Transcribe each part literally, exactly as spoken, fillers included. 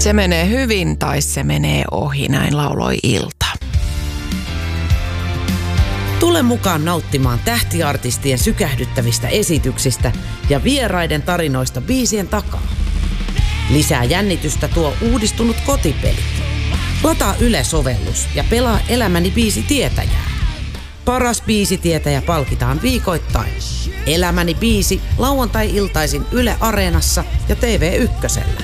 Se menee hyvin tai se menee ohi, näin lauloi Ilta. Tule mukaan nauttimaan tähtiartistien sykähdyttävistä esityksistä ja vieraiden tarinoista biisien takaa. Lisää jännitystä tuo uudistunut kotipeli. Lataa Yle-sovellus ja pelaa Elämäni biisitietäjää. Paras biisitietäjä palkitaan viikoittain. Elämäni biisi lauantai-iltaisin Yle Areenassa ja T V Ykkösellä.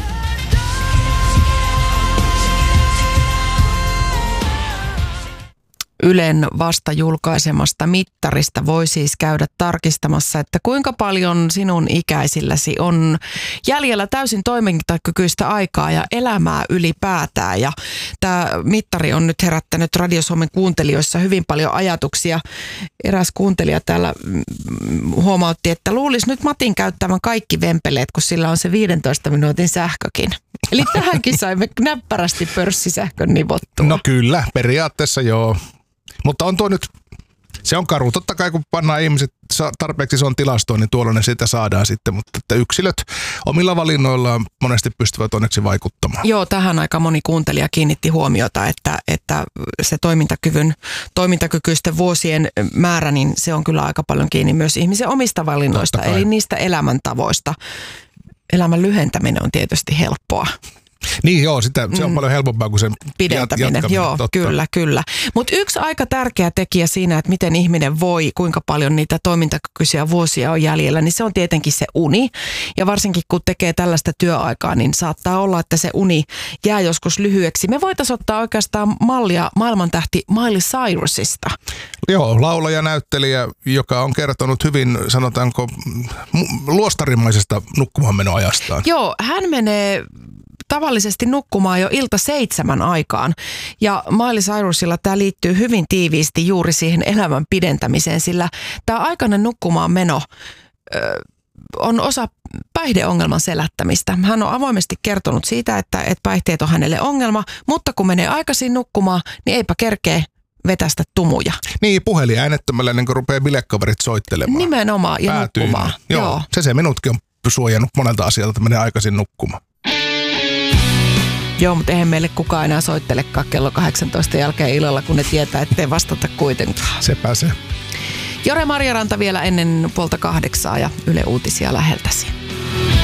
Ylen vasta julkaisemasta mittarista voi siis käydä tarkistamassa, että kuinka paljon sinun ikäisilläsi on jäljellä täysin toimintakykyistä aikaa ja elämää ylipäätään. Ja tämä mittari on nyt herättänyt Radio Suomen kuuntelijoissa hyvin paljon ajatuksia. Eräs kuuntelija täällä huomautti, että luulisi nyt Matin käyttävän kaikki vempeleet, kun sillä on se viidentoista minuutin sähkökin. Eli tähänkin saimme näppärästi pörssisähkön nivottua. No kyllä, periaatteessa joo. Mutta on tuo nyt, se on karu. Totta kai kun pannaan ihmiset tarpeeksi se on tilastoon, niin tuolla ne sitä saadaan sitten. Mutta että yksilöt omilla valinnoillaan monesti pystyvät onneksi vaikuttamaan. Joo, tähän aika moni kuuntelija kiinnitti huomiota, että, että se toimintakyvyn, toimintakykyisten vuosien määrä, niin se on kyllä aika paljon kiinni myös ihmisen omista valinnoista, eli niistä elämäntavoista. Elämän lyhentäminen on tietysti helppoa. Niin joo, sitä, se on mm. paljon helpompaa kuin sen pidentäminen. jatkaminen. Joo, totta. kyllä, kyllä. Mutta yksi aika tärkeä tekijä siinä, että miten ihminen voi, kuinka paljon niitä toimintakykyisiä vuosia on jäljellä, niin se on tietenkin se uni. Ja varsinkin kun tekee tällaista työaikaa, niin saattaa olla, että se uni jää joskus lyhyeksi. Me voitaisiin ottaa oikeastaan mallia maailmantähti Miley Cyrusista. Joo, laulaja, näyttelijä, joka on kertonut hyvin, sanotaanko, luostarimaisesta nukkumaanmenoajastaan. Joo, hän menee tavallisesti nukkumaan jo ilta seitsemän aikaan. Ja Miley Cyrusilla tämä liittyy hyvin tiiviisti juuri siihen elämän pidentämiseen, sillä tämä aikainen nukkumaan meno ö, on osa päihdeongelman selättämistä. Hän on avoimesti kertonut siitä, että, että päihteet on hänelle ongelma, mutta kun menee aikaisin nukkumaan, niin eipä kerkeä vetästä tumuja. Niin, puhelin äänettömällä ennen kuin rupeaa bilekkaverit soittelemaan. Nimenomaan, ja Päätyy. nukkumaan. Joo, Joo. Se se minutkin on suojannut monelta asialta, että menee aikaisin nukkumaan. Joo, mutta eihän meille kukaan enää soittelekaan kello kahdeksantoista jälkeen illalla, kun ne tietää, ettei vastata kuitenkaan. Sepä se. Jore Marjaranta vielä ennen puolta kahdeksaa ja Yle Uutisia läheltäsi.